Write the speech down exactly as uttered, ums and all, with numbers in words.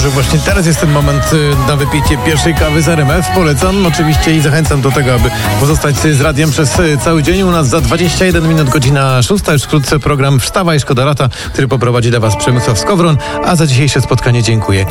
może właśnie teraz jest ten moment na wypicie pierwszej kawy z R M F. Polecam oczywiście i zachęcam do tego, aby pozostać z radiem przez cały dzień. U nas za dwadzieścia jeden minut godzina szósta. Już wkrótce program Wstawaj, szkoda lata, który poprowadzi dla Was Przemysław Skowron. A za dzisiejsze spotkanie dziękuję